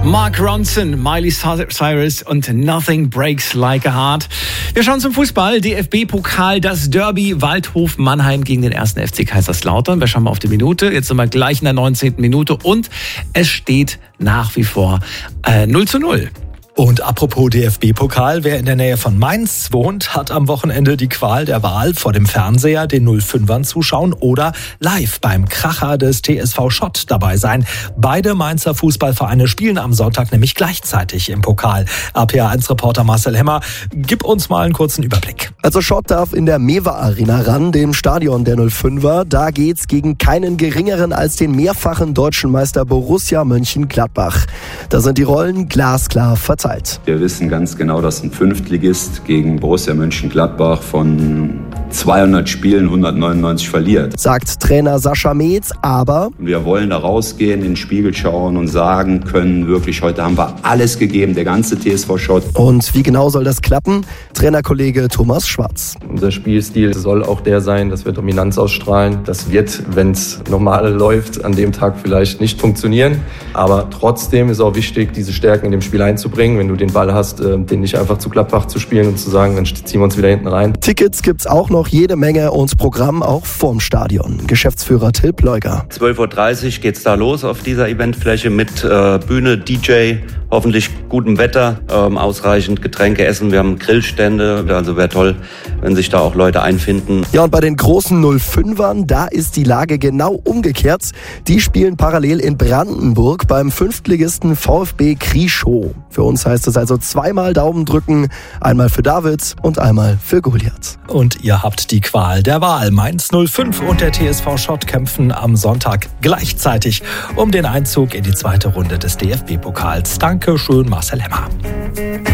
Mark Ronson, Miley Cyrus und Nothing Breaks Like a Heart. Wir schauen zum Fußball. DFB-Pokal, das Derby Waldhof Mannheim gegen den 1. FC Kaiserslautern. Wir schauen mal auf die Minute. Jetzt sind wir gleich in der 19. Minute und es steht nach wie vor 0:0. Und apropos DFB-Pokal, wer in der Nähe von Mainz wohnt, hat am Wochenende die Qual der Wahl: vor dem Fernseher den 05ern zuschauen oder live beim Kracher des TSV Schott dabei sein. Beide Mainzer Fußballvereine spielen am Sonntag nämlich gleichzeitig im Pokal. RPA1-Reporter Marcel Hemmer, gib uns mal einen kurzen Überblick. Also Schott darf in der Mewa Arena ran, dem Stadion der 05er. Da geht's gegen keinen geringeren als den mehrfachen deutschen Meister Borussia Mönchengladbach. Da sind die Rollen glasklar verteilt. Wir wissen ganz genau, dass ein Fünftligist gegen Borussia Mönchengladbach von 200 Spielen 199 verliert, sagt Trainer Sascha Metz, aber wir wollen da rausgehen, in den Spiegel schauen und sagen können, wirklich, heute haben wir alles gegeben, der ganze TSV Schott. Und wie genau soll das klappen? Trainerkollege Thomas Schwarz. Unser Spielstil soll auch der sein, dass wir Dominanz ausstrahlen. Das wird, wenn es normal läuft, an dem Tag vielleicht nicht funktionieren. Aber trotzdem ist auch wichtig, diese Stärken in dem Spiel einzubringen. Wenn du den Ball hast, den nicht einfach zu Gladbach zu spielen und zu sagen, dann ziehen wir uns wieder hinten rein. Tickets gibt's auch noch jede Menge und Programm auch vorm Stadion. Geschäftsführer Till Pleuger. 12:30 Uhr geht's da los auf dieser Eventfläche mit Bühne, DJ, hoffentlich gutem Wetter, ausreichend Getränke, Essen. Wir haben Grillstände, also wäre toll, wenn sich da auch Leute einfinden. Ja, und bei den großen 05ern, da ist die Lage genau umgekehrt. Die spielen parallel in Brandenburg beim Fünftligisten VfB Krieschow. Für uns heißt es also zweimal Daumen drücken, einmal für David und einmal für Goliath. Und ihr habt die Qual der Wahl. Mainz 05 und der TSV Schott kämpfen am Sonntag gleichzeitig um den Einzug in die zweite Runde des DFB-Pokals. Danke schön, Marcel Hemmer.